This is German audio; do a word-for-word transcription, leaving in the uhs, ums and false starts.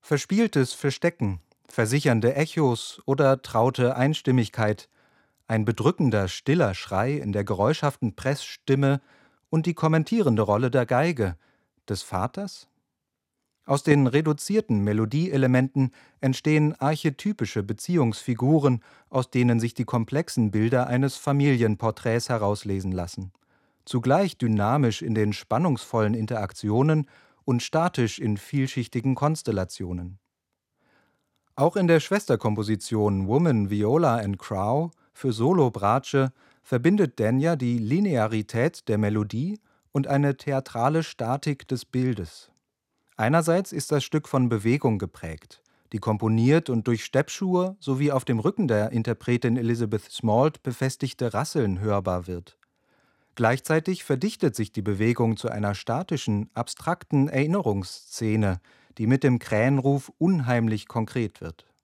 Verspieltes Verstecken, versichernde Echos oder traute Einstimmigkeit, ein bedrückender, stiller Schrei in der geräuschhaften Pressstimme und die kommentierende Rolle der Geige, des Vaters? Aus den reduzierten Melodieelementen entstehen archetypische Beziehungsfiguren, aus denen sich die komplexen Bilder eines Familienporträts herauslesen lassen. Zugleich dynamisch in den spannungsvollen Interaktionen und statisch in vielschichtigen Konstellationen. Auch in der Schwesterkomposition Woman, Viola and Crow für Solo-Bratsche verbindet Denyer die Linearität der Melodie und eine theatrale Statik des Bildes. Einerseits ist das Stück von Bewegung geprägt, die komponiert und durch Steppschuhe sowie auf dem Rücken der Interpretin Elizabeth Smalt befestigte Rasseln hörbar wird. Gleichzeitig verdichtet sich die Bewegung zu einer statischen, abstrakten Erinnerungsszene, die mit dem Krähenruf unheimlich konkret wird.